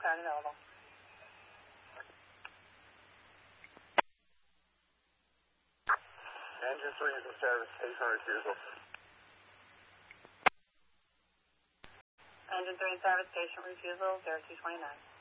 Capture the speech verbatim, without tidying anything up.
current available. Engine three is in service, station refusal. Engine three in service, station refusal, zero two twenty-nine.